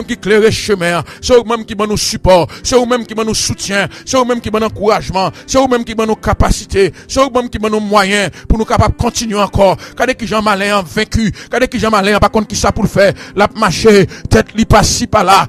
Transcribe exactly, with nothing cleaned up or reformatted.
qui éclaire chemin, c'est vous même qui donne nous support, c'est vous même qui donne nous soutien, c'est vous même qui donne encouragement, c'est vous même qui donne nous capacité, c'est vous même qui donne nous moyens pour nous capables de continuer encore. Quand qui Jean Malin vaincu, quand qui Jean Malin pas contre qui ça pour le faire, la marcher tête li pas si par là,